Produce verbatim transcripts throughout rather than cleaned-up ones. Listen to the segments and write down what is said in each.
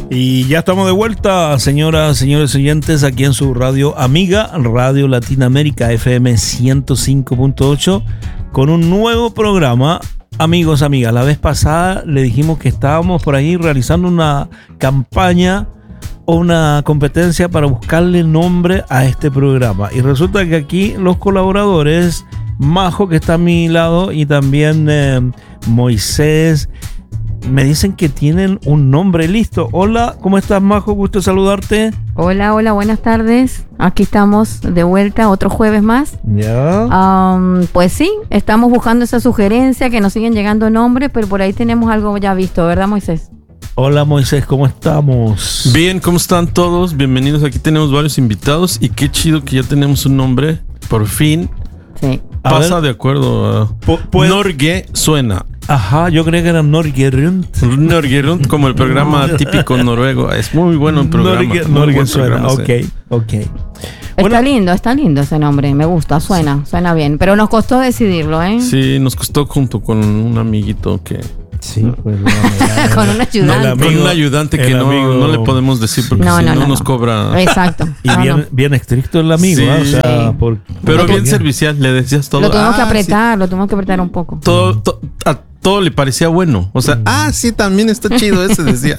Y ya estamos de vuelta, señoras, señores oyentes, aquí en su radio amiga, Radio Latinoamérica F M ciento cinco punto ocho, con un nuevo programa. Amigos, amigas, la vez pasada le dijimos que estábamos por ahí realizando una campaña o una competencia para buscarle nombre a este programa. Y resulta que aquí los colaboradores, Majo, que está a mi lado, y también eh, Moisés, me dicen que tienen un nombre listo. Hola, ¿cómo estás, Majo? Gusto saludarte. Hola, hola, buenas tardes. Aquí estamos de vuelta, otro jueves más. Ya. Um, pues sí, estamos buscando esa sugerencia, que nos siguen llegando nombres, pero por ahí tenemos algo ya visto, ¿verdad, Moisés? Hola, Moisés, ¿cómo estamos? Bien, ¿cómo están todos? Bienvenidos. Aquí tenemos varios invitados y qué chido que ya tenemos un nombre. Por fin. Sí. A Pasa ver. de acuerdo a Pu- Norge suena. Ajá, yo creía que era Norgerund. Norge Rundt, como el programa típico noruego. Es muy bueno el programa. Norge, muy Norge buen suena, programa, ok, sí. ok. Está Bueno. lindo, está lindo ese nombre, me gusta, suena, suena bien. Pero nos costó decidirlo, ¿eh? Sí, nos costó junto con un amiguito que... Sí, pues, Con un ayudante. El Con amigo- un ayudante que el no, amigo- no le podemos decir porque No, si no, no, no, nos no. cobra. Exacto. Y No, bien, no. bien estricto el amigo, Sí. ¿eh? O sea, Sí. por- Pero porque- bien servicial, le decías todo. Lo tuvimos Ah, que sí. apretar, lo tuvimos que apretar un poco. Todo, to- a todo le parecía bueno. O sea, ah, sí, también está chido ese, decía.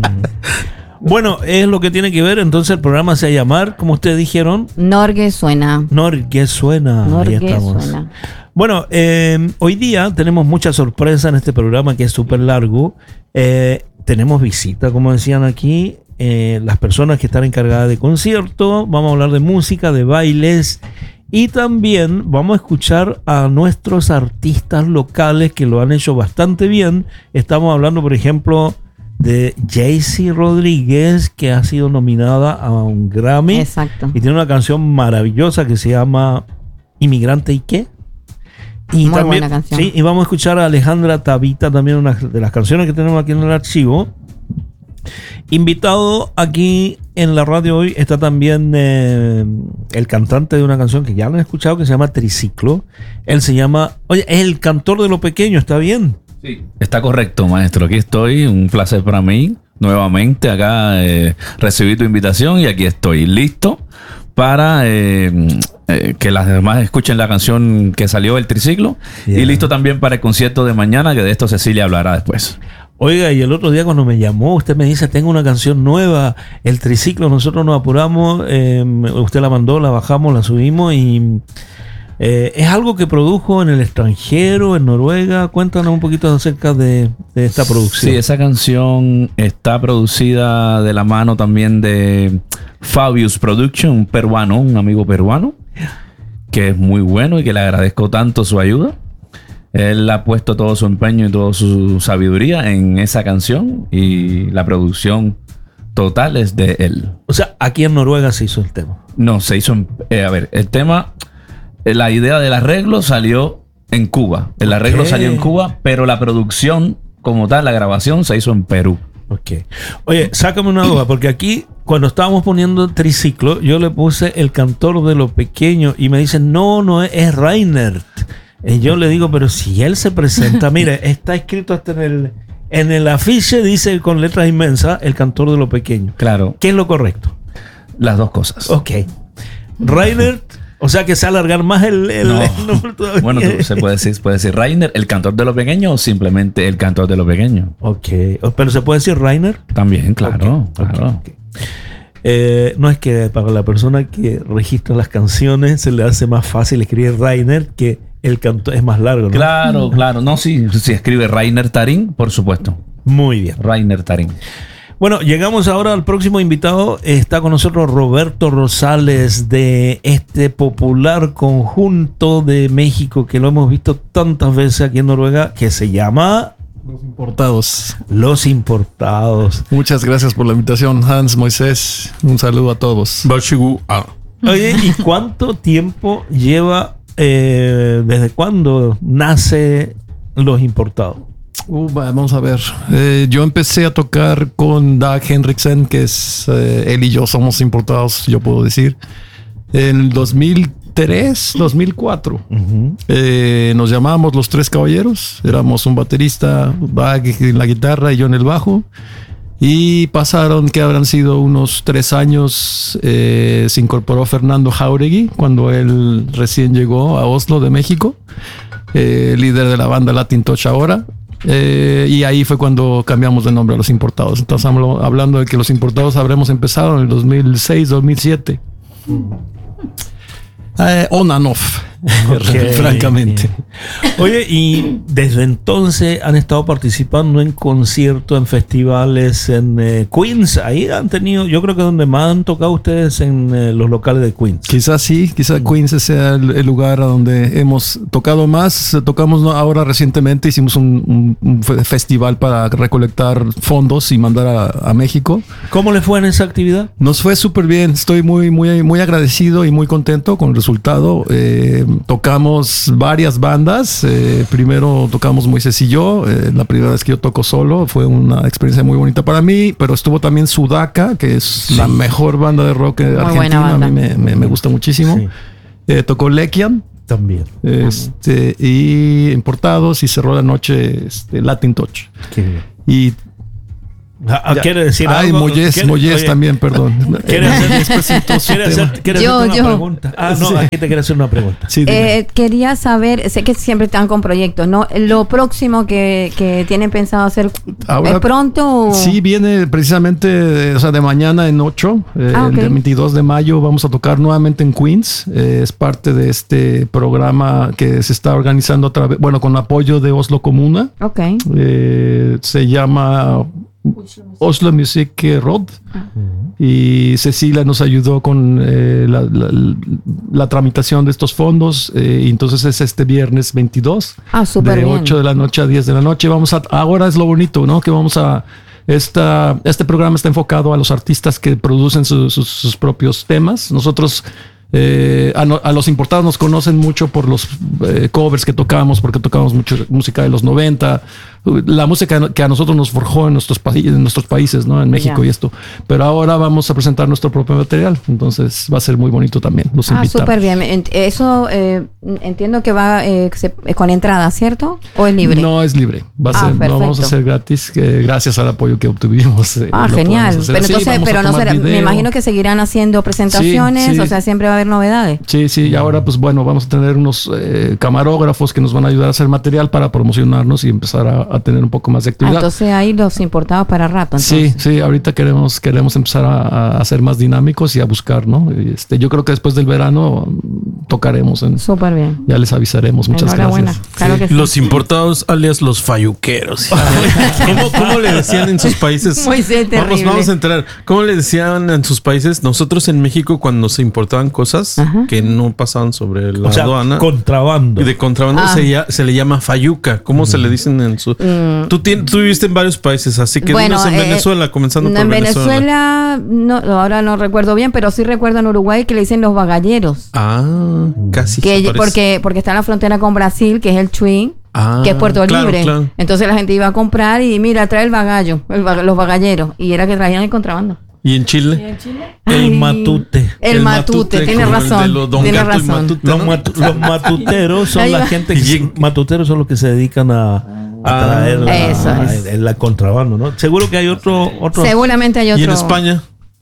Bueno, es lo que tiene que ver. Entonces el programa se va a llamar, como ustedes dijeron, Norge suena. Norge suena. Ahí Norge estamos. suena. Bueno, eh, hoy día tenemos mucha sorpresa en este programa que es súper largo. Eh, tenemos visita, como decían aquí, eh, las personas que están encargadas de concierto. Vamos a hablar de música, de bailes. Y también vamos a escuchar a nuestros artistas locales que lo han hecho bastante bien. Estamos hablando, por ejemplo, de Jaycee Rodríguez, que ha sido nominada a un Grammy. Exacto. Y tiene una canción maravillosa que se llama Inmigrante y qué. Y Muy también, buena canción. Sí, y vamos a escuchar a Alejandra Tabita, también una de las canciones que tenemos aquí en el archivo. Invitado aquí en la radio hoy está también eh, el cantante de una canción que ya lo han escuchado, que se llama Triciclo. Él se llama, oye, es el cantor de lo pequeño, ¿está bien? Sí, está correcto, maestro. Aquí estoy. Un placer para mí. Nuevamente acá eh, recibí tu invitación y aquí estoy listo para eh, eh, que las demás escuchen la canción que salió, El Triciclo. Yeah. Y listo también para el concierto de mañana, que de esto Cecilia hablará después. Oiga, y el otro día cuando me llamó, usted me dice, tengo una canción nueva, El Triciclo. Nosotros nos apuramos, eh, usted la mandó, la bajamos, la subimos y... Eh, es algo que produjo en el extranjero, en Noruega. Cuéntanos un poquito acerca de, de esta producción. Sí, esa canción está producida de la mano también de Fabius Production, un peruano, un amigo peruano, que es muy bueno y que le agradezco tanto su ayuda. Él ha puesto todo su empeño y toda su sabiduría en esa canción y la producción total es de él. O sea, aquí en Noruega se hizo el tema. No, se hizo en, eh, a ver, el tema, eh, la idea del arreglo salió en Cuba. El arreglo Ok. salió en Cuba, pero la producción como tal, la grabación se hizo en Perú. Ok. Oye, sácame una duda, porque aquí, cuando estábamos poniendo Triciclo, yo le puse el cantor de lo pequeño y me dicen, no, no es, es Reinert. Y yo le digo, pero si él se presenta, mire, está escrito hasta en el, en el afiche, dice con letras inmensas, el cantor de lo pequeño. Claro, ¿Qué es lo correcto? las dos cosas. Ok. Reinert, o sea que se va a alargar más el, el, No. el nombre todavía. Bueno, tú- se puede decir, puede decir Rainer, el cantor de lo pequeño, o simplemente el cantor de lo pequeño. Ok. Pero se puede decir Rainer. También, claro, Ok, claro. ok, ok. Eh, no es que para la persona que registra las canciones se le hace más fácil escribir Rainer que el canto es más largo, ¿no? Claro, claro. No, sí, si escribe Rainer Tarín, por supuesto. Muy bien. Rainer Tarín. Bueno, llegamos ahora al próximo invitado. Está con nosotros Roberto Rosales de este popular conjunto de México que lo hemos visto tantas veces aquí en Noruega, que se llama Los Importados. Los Importados. Muchas gracias por la invitación, Hans, Moisés. Un saludo a todos. Bashigu, ah. Oye, ¿y cuánto tiempo lleva, eh, desde cuándo nace Los Importados? Uh, vamos a ver. Eh, yo empecé a tocar con Dag Henriksen, que es eh, él y yo somos importados, yo puedo decir, en el dos mil tres, dos mil cuatro. Uh-huh. Eh, nos llamábamos Los Tres Caballeros. Éramos un baterista, Dag en la guitarra y yo en el bajo. Y pasaron, que habrán sido unos tres años, eh, se incorporó Fernando Jauregui cuando él recién llegó a Oslo de México, eh, líder de la banda Latin Touch ahora. Eh, y ahí fue cuando cambiamos de nombre a Los Importados. Entonces estamos hablando de que Los Importados habremos empezado en el dos mil seis, dos mil siete. Eh, on and off, Okay. francamente. Oye, y desde entonces han estado participando en conciertos, en festivales, en eh, Queens. Ahí han tenido, yo creo que donde más han tocado ustedes en eh, los locales de Queens. Quizás sí, quizás Queens sea el, el lugar a donde hemos tocado más. Tocamos ¿no? ahora recientemente, hicimos un, un, un festival para recolectar fondos y mandar a, a México. ¿Cómo le fue en esa actividad? Nos fue súper bien, estoy muy, muy, muy agradecido y muy contento con el resultado. Eh, tocamos varias bandas. Eh, primero tocamos Moisés y yo. Eh, la primera vez que yo toco solo fue una experiencia muy bonita para mí, pero estuvo también Sudaca, que es sí. la mejor banda de rock de Argentina. A mí me, me, me gusta muchísimo. Sí. Eh, tocó Lekian. También. Este, uh-huh. Y Importados, y cerró la noche este, Latin Touch. Qué bien. Y Ah, ¿quiere decir Ay, algo? Moyes, Moyes también, perdón. ¿Quiere hacer, ¿quiere hacer, ¿quiere yo, hacer una yo. pregunta? Ah, no, Sí. aquí te quiero hacer una pregunta. Sí, Eh, quería saber, sé que siempre están con proyectos, ¿no? Lo próximo que, que tienen pensado hacer, Ahora, ¿es pronto? O? Sí, viene precisamente, o sea, de mañana en ocho, eh, Ah, okay. el veintidós de mayo vamos a tocar nuevamente en Queens. Eh, es parte de este programa que se está organizando a través, bueno, con apoyo de Oslo Comuna. Ok. Eh, se llama Oslo Music Road. Uh-huh. Y Cecilia nos ayudó con eh, la, la, la tramitación de estos fondos. Eh, y entonces es este viernes veintidós. Ah, súper de bien. ocho de la noche a diez de la noche. Vamos a, ahora es lo bonito, ¿no? Que vamos a... Esta, este programa está enfocado a los artistas que producen su, sus, sus propios temas. Nosotros... Eh, a, no, a los importados nos conocen mucho por los eh, covers que tocamos, porque tocamos mucho música de los noventa, la música que a nosotros nos forjó en nuestros, pa- en nuestros países, ¿no? En México yeah. y esto. Pero ahora vamos a presentar nuestro propio material, entonces va a ser muy bonito también. Los Ah, invitamos. súper bien. Ent- Eso eh, entiendo que va eh, se- con entrada, ¿cierto? ¿O es libre? No es libre, va a Ah, ser, no perfecto. vamos a hacer gratis, que gracias al apoyo que obtuvimos. eh, Ah, lo genial. podemos hacer Pero así, entonces, vamos a pero no tomar será, me video. imagino que seguirán haciendo presentaciones, Sí, sí. o sea, siempre va a haber novedades. Sí, sí, y ahora pues bueno, vamos a tener unos eh, camarógrafos que nos van a ayudar a hacer material para promocionarnos y empezar a, a tener un poco más de Ah, actividad. entonces ahí los importados para rato. Entonces. Sí, sí, ahorita queremos, queremos empezar a, a ser más dinámicos y a buscar, ¿no? Y Este, yo creo que después del verano mm, tocaremos, en, Súper bien. ya les avisaremos. Muchas Enhorabuena. gracias. Claro Sí. que sí. Los importados, alias los falluqueros. ¿Cómo, ¿Cómo le decían en sus países? Muy sí, Vamos, terrible. vamos a entrar. ¿Cómo le decían en sus países? Nosotros en México, cuando se importaban cosas Ajá. que no pasaban sobre la O sea, aduana contrabando. y de contrabando, Ah. se, ya- se le llama falluca. ¿Cómo se le dicen en su...? Mm. Tú, tien- tú viviste en varios países, así que Bueno, dinos en eh, Venezuela, comenzando No, por en Venezuela. Venezuela, no, ahora no recuerdo bien, pero sí recuerdo en Uruguay que le dicen los bagalleros. Ah, casi. Que, se parece. porque, porque está en la frontera con Brasil, que es el Chuy, Ah, que es Puerto claro, Libre. claro. Entonces la gente iba a comprar y mira, trae el bagallo, el ba- los bagalleros. Y era que traían el contrabando. ¿Y en Chile? El Ay, matute. El, El matute, matute, tiene como el de razón. los Don Tiene Gato y razón. Matute. Los, matu- los matuteros son Ahí la va. gente que Y se- en- matuteros son los que se dedican a, a Ah, traer la, eso es. el- el contrabando, ¿no? Seguro que hay otro, otro. Seguramente hay otro. ¿Y en España?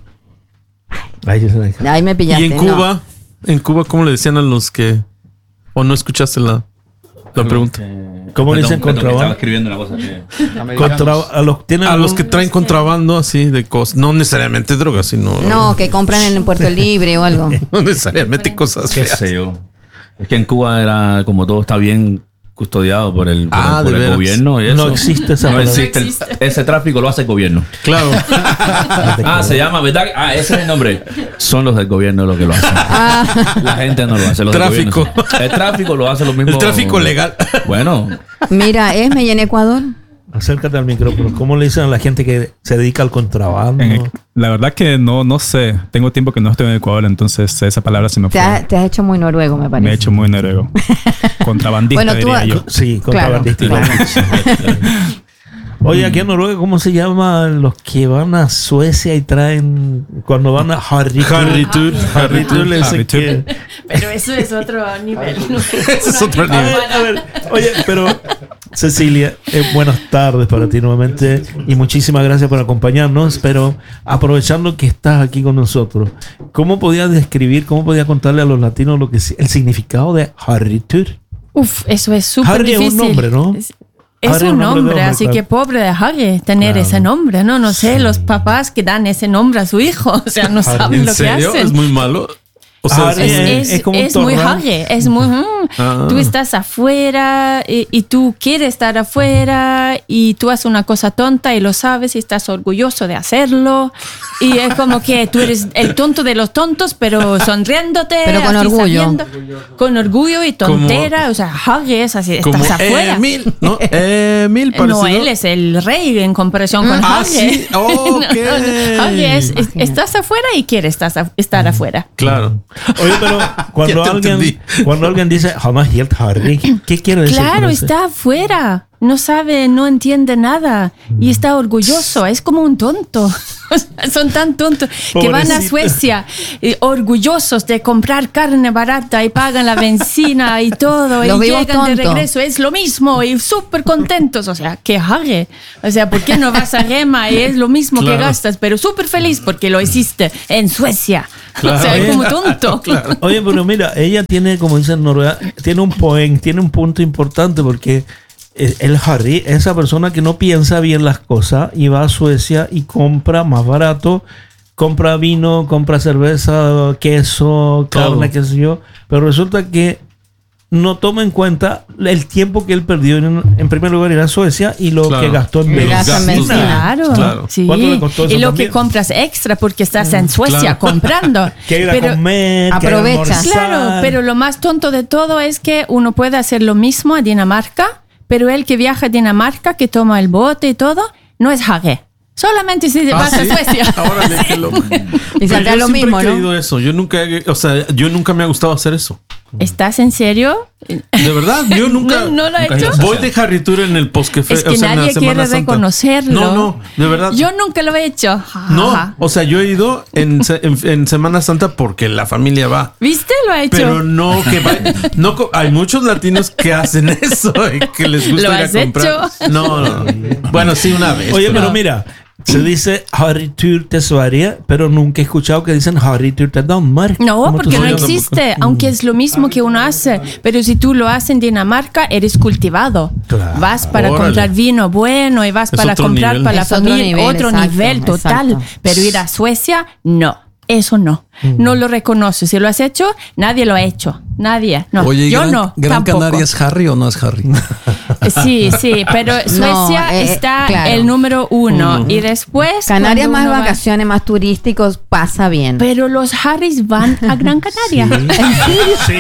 Ay, ya se la dije. Ahí me pillaste. ¿Y en no. Cuba? ¿En Cuba cómo le decían a los que... o no escuchaste la, la pregunta? ¿Cómo le dicen Perdón, perdón, que contrabando? estaba escribiendo una cosa que... Contra, a los, ¿tienen A los algún- que traen contrabando así de cosas. No necesariamente drogas, sino... No, que compran en Puerto Libre o algo. No necesariamente cosas qué feas. sé yo. Es que en Cuba era como todo está bien custodiado por el, por Ah, el, por de el veras. gobierno y eso. No existe esa No palabra. existe. El- ese tráfico lo hace el gobierno. Claro. Ah, se llama, ¿verdad? Ah, ese es el nombre. Son los del gobierno los que lo hacen. Ah, La gente no lo hace. Los del Tráfico. gobierno sí. El tráfico lo hace lo mismo. El tráfico legal. Bueno, mira, Esme, y en Ecuador. Acércate al micrófono. ¿Cómo le dicen a la gente que se dedica al contrabando? En- la verdad que no, no sé. Tengo tiempo que no estoy en Ecuador, entonces esa palabra se me Te, fue. ha- te has hecho muy noruego, me parece. Me he hecho muy noruego. Contrabandista, Bueno, tú- diría yo. Sí, contrabandista. Claro, Oye, aquí en Noruega, ¿cómo se llama los que van a Suecia y traen cuando van a Harry Harry Tour. Harry Tour le dicen Harry Tour. que... Pero eso es otro nivel. ¿no? Ese es otro A nivel. ver, a ver, oye, pero Cecilia, eh, buenas tardes para ti nuevamente y muchísimas gracias por acompañarnos, pero aprovechando que estás aquí con nosotros, ¿cómo podías describir, cómo podías contarle a los latinos lo que es el significado de harritur? Uf, eso es súper Harry difícil. es un nombre, ¿no? Es, es Harry un nombre, de hombre, así claro. que pobre de Harry tener Claro. ese nombre, ¿no? No sé, los papás que dan ese nombre a su hijo, o sea, no saben ¿En lo que serio? hacen. ¿Es muy malo? O sea, Harry es- es- Es, es como un es muy torrón. Harry, es muy... mm. Ah. Tú estás afuera y, y tú quieres estar afuera y tú haces una cosa tonta y lo sabes y estás orgulloso de hacerlo. Y es como que tú eres el tonto de los tontos, pero sonriéndote. Pero con así orgullo. sabiendo- con orgullo y tontera. O sea, Harry es así, como estás afuera. Emil, ¿no? Emil, parecido. No, él es el rey en comparación con Ah, Harry. sí, ok. No, no, Harry es, es- estás afuera y quieres estar, estar afuera. Claro. Oye, pero cuando Ya te alguien, entendí. cuando alguien dice jamás hielt Harry, ¿qué quiere decir? Claro, con eso? está afuera, no sabe, no entiende nada y está orgulloso, es como un tonto. O sea, son tan tontos que van a Pobrecito. Suecia eh, orgullosos de comprar carne barata y pagan la benzina y todo y Los vivos llegan de tontos. regreso, es lo mismo y súper contentos. O sea, que Harry. O sea, ¿por qué no vas a Rema y es lo mismo Claro. que gastas? Pero súper feliz porque lo hiciste en Suecia. Claro. O sea, es como tonto. Oye, pero mira, ella tiene, como dicen en Noruega, tiene un poen, tiene un punto importante porque eh, el Harry es esa persona que no piensa bien las cosas y va a Suecia y compra más barato, compra vino, compra cerveza, queso, Todo. carne, qué sé yo, pero resulta que no toma en cuenta el tiempo que él perdió en, en primer lugar ir a Suecia y lo Claro. que gastó en Y los gasta en benzina. benzina. Claro, Claro. sí. ¿Cuánto le costó eso Y lo también? que compras extra porque estás en Suecia Claro. comprando. Que ir a Pero- comer, que ir a aprovecha. almorzar. Claro, pero lo más tonto de todo es que uno puede hacer lo mismo a Dinamarca, pero el que viaja a Dinamarca, que toma el bote y todo, no es Harry. Solamente si Ah, vas ¿sí? a Suecia. Órale, qué loco. Y Pero saldrá yo lo siempre mismo, he ¿no? querido eso. Yo nunca, he- o sea, yo nunca me ha gustado hacer eso. ¿Estás en serio? De verdad, yo nunca. ¿No, no lo he nunca hecho? Voy de Harry Tour en el postcafé. Es que o sea, en la nadie Semana quiere Santa. reconocerlo. No, no, de verdad. Yo nunca lo he hecho. No, Ajá. o sea, yo he ido en, se- en, en Semana Santa porque la familia va. ¿Viste? Lo ha hecho. Pero no que vaya. No, co- hay muchos latinos que hacen eso y que les gusta ¿Lo ir a has comprar. hecho? No, no, no. Bueno, sí, una vez. Oye, pero No. mira, se dice Harry Tur te Sverige, pero nunca he escuchado que dicen Harry Tur te Danmark. No, ¿Cómo tú porque no sabes? existe, aunque es lo mismo que uno hace. Pero si tú lo haces en Dinamarca, eres cultivado. Claro. Vas para Órale. comprar vino bueno y vas Es para otro comprar nivel. para la Es otro familia. nivel, otro exacto, nivel total. exacto. Pero ir a Suecia, no. Eso no. No lo reconoce. Si lo has hecho, nadie lo ha hecho. Nadie. No. Oye, yo Gran, no. Gran tampoco. Canaria es Harry o no es Harry? Sí, sí, pero Suecia eh, está claro. el número uno. Y después. Canarias cuando más uno va- vacaciones, más turísticos, pasa bien. Pero los Harrys van a Gran Canaria. Sí.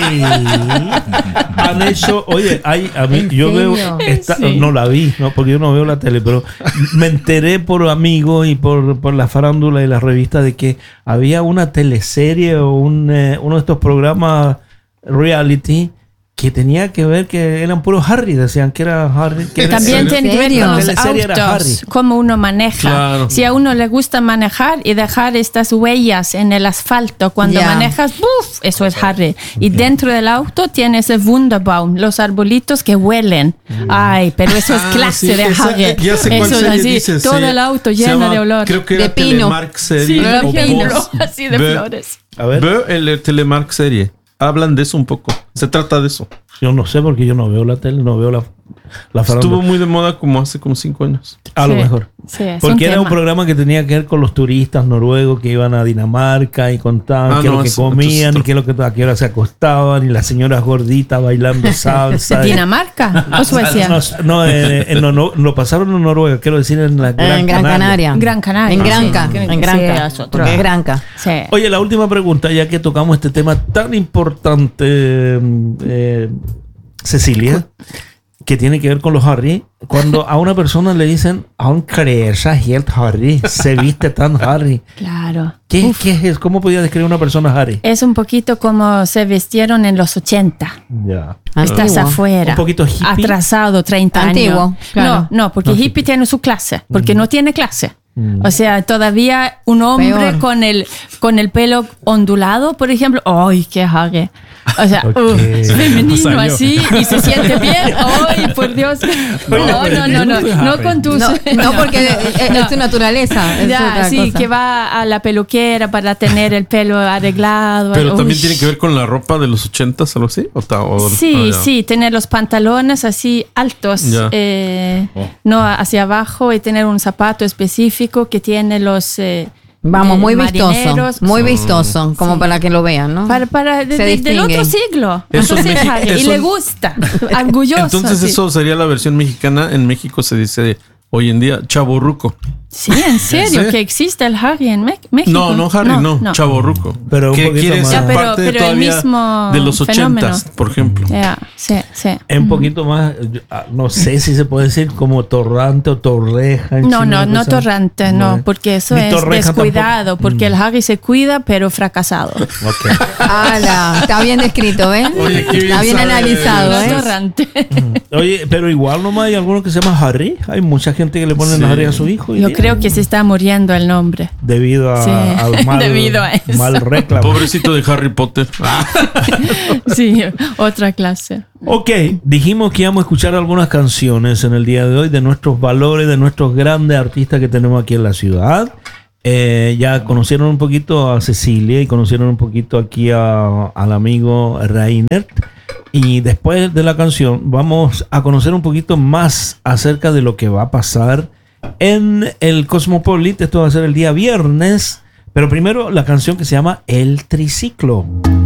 Han hecho, oye, hay, a mí, ¿En yo serio? veo, esta- Sí. no la vi, ¿no? Porque yo no veo la tele, pero me enteré por amigos y por, por la farándula y la revista de que había una teleserie o un, eh, uno de estos programas reality que tenía que ver que eran puros Harry, decían que era Harry. Que era- También ¿En tiene que ver serio? con los La teleserie era Harry. autos, cómo uno maneja. Claro. Si a uno le gusta manejar y dejar estas huellas en el asfalto cuando Ya. manejas, ¡buf! Eso es Harry. Y dentro del auto tiene ese Wunderbaum, los arbolitos que huelen. Ay, pero eso es Ah, clase sí, de esa- Harry. Ya sé cuál Eso es serie así, dices, todo se- el auto se lleno llama- de olor. Creo que De era pino. Telemark serie. Sí, o por ejemplo, Voz. así de Ve- flores. A ver, Veo el Telemark serie. Hablan de eso un poco. Se trata de eso. yo no sé porque yo no veo la tele, no veo la, la farándula. Estuvo muy de moda como hace como cinco años. A lo Sí, mejor. sí, es Porque un era un tema. programa que tenía que ver con los turistas noruegos que iban a Dinamarca y contaban Ah, qué es no, lo que eso- comían entonces- y qué es lo que a qué hora se acostaban y las señoras gorditas bailando salsa. y- ¿Dinamarca o Suecia? No, no, eh, en- no, no, lo pasaron en Noruega, quiero decir en la Gran, en Gran Canaria. Gran Canaria, En Granca. sí. En Granca. Sí, es otro. Porque es Granca. Sí. Oye, la última pregunta, ya que tocamos este tema tan importante, eh, Cecilia, que tiene que ver con los Harry. Cuando a una persona le dicen, aún crees helt Harry, se viste tan Harry. Claro. ¿Qué, ¿Qué es? ¿Cómo podía describir una persona Harry? Es un poquito como se vistieron en los ochenta. Ya. Estás Antiguo. afuera. Un poquito hippie. Atrasado, treinta Antiguo, años. claro. No, no, porque No, hippie hippie. tiene su clase, porque no tiene clase. Mm. O sea, todavía un hombre Peor. con el, con el pelo ondulado, por ejemplo, ¡ay, qué Harry! O sea, Ok. uh, femenino Salió. así y se siente bien. ¡Ay, por Dios! No, no, no, no, no con tus... No, no, porque es, No. es su naturaleza. Es Ya, otra sí, cosa. que va a la peluquera para tener el pelo arreglado. Pero Uy. también tiene que ver con la ropa de los ochentas, algo así. ¿O ta- o- Sí, ah, ya. sí, tener los pantalones así altos, Ya. eh, no hacia abajo, y tener un zapato específico que tiene los... eh, Vamos, eh, muy vistoso. marineros. Muy vistoso, como Sí. para que lo vean, ¿no? Para, para de- Se de- del distingue. otro siglo. Eso en Entonces, México- Harry, y eso le en- gusta, orgulloso. Entonces sí. eso sería la versión mexicana. En México se dice hoy en día chavorruco. Sí, en serio, Sí. que existe el Harry en Me- México. No, no, Harry, no, chavorruco. Pero un que poquito quiere más. ser Ya, pero- parte pero el todavía mismo de los fenómeno. ochentas, por ejemplo. Ya, sí, sí. Es un poquito más, yo, ah, no sé si se puede decir como torrante o torreja. en No, chino, no, una no cosa. torrante, no, porque eso Ni es torreja descuidado, tampoco. porque Mm. el Harry se cuida, pero fracasado. Ok. ¡Hala! Está bien descrito, ¿ven? Oye, qué bien Está bien sabe. analizado, No ¿eh? torrante. Oye, pero igual nomás hay algunos que se llaman Harry. Hay mucha gente que le ponen Sí. Harry a su hijo. hoy Yo día, creo que se está muriendo el nombre. Debido a, Sí, al mal, debido a eso. mal reclamo. Pobrecito de Harry Potter. Sí, otra clase. Ok, dijimos que íbamos a escuchar algunas canciones en el día de hoy de nuestros valores, de nuestros grandes artistas que tenemos aquí en la ciudad. Eh, ya conocieron un poquito a Cecilia y conocieron un poquito aquí a- al amigo Rainer. Y después de la canción vamos a conocer un poquito más acerca de lo que va a pasar en el Cosmopolit. Esto va a ser el día viernes. Pero primero la canción que se llama El Triciclo.